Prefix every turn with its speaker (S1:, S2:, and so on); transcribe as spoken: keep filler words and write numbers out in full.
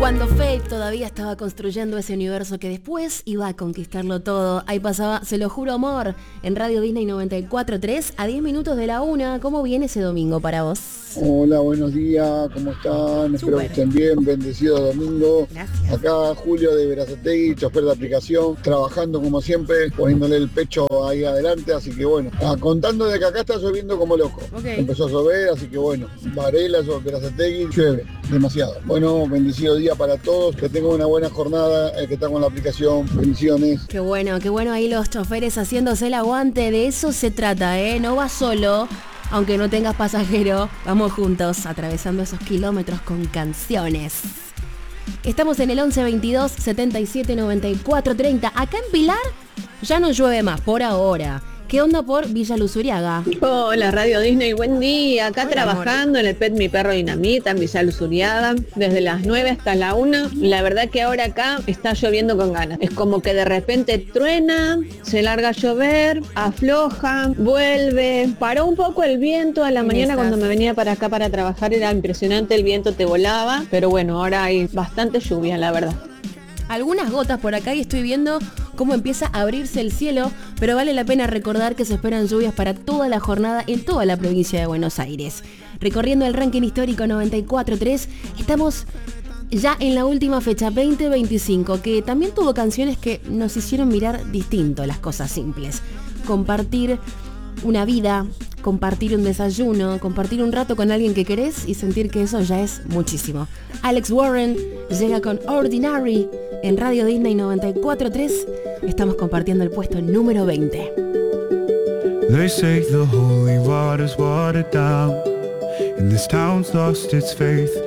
S1: Cuando Faith todavía estaba construyendo ese universo que después iba a conquistarlo todo. Ahí pasaba Se lo juro amor en Radio Disney noventa y cuatro punto tres a diez minutos de la una. ¿Cómo viene ese domingo para vos?
S2: Hola, buenos días, ¿cómo están? Super. Espero que estén bien, bendecido domingo.
S1: Gracias.
S2: Acá Julio de Verazategui, chofer de aplicación, trabajando como siempre, poniéndole el pecho ahí adelante, así que bueno, ah, contando de que acá está lloviendo como loco.
S1: Okay.
S2: Empezó a llover, así que bueno, Varela, Verazategui, llueve demasiado. Bueno, bendecido día para todos, que tengan una buena jornada, el que está con la aplicación, bendiciones.
S1: Qué bueno, qué bueno ahí los choferes haciéndose el aguante, de eso se trata, ¿eh? No vas solo. Aunque no tengas pasajero, vamos juntos atravesando esos kilómetros con canciones. Estamos en el once veintidós setenta y siete noventa y cuatro treinta. Acá en Pilar ya no llueve más por ahora. ¿Qué onda por Villa Luzuriaga?
S3: Hola, Radio Disney, buen día. Acá
S1: Hola,
S3: trabajando
S1: amor.
S3: en el Pet Mi Perro Dinamita, en Villa Luzuriaga, desde las nueve hasta la una. La verdad que ahora acá está lloviendo con ganas. Es como que de repente truena, se larga a llover, afloja, vuelve. Paró un poco el viento a la mañana cuando me venía para acá para trabajar. Era impresionante, el viento te volaba. Pero bueno, ahora hay bastante lluvia, la verdad.
S1: Algunas gotas por acá y estoy viendo cómo empieza a abrirse el cielo, pero vale la pena recordar que se esperan lluvias para toda la jornada en toda la provincia de Buenos Aires. Recorriendo el ranking histórico noventa y cuatro punto tres, estamos ya en la última fecha, veinte veinticinco, que también tuvo canciones que nos hicieron mirar distinto las cosas simples. Compartir una vida, compartir un desayuno, compartir un rato con alguien que querés y sentir que eso ya es muchísimo. Alex Warren llega con Ordinary en Radio Disney noventa y cuatro punto tres. Estamos compartiendo el puesto número veinte.
S4: They say the holy water's watered down, and this town's lost its faith.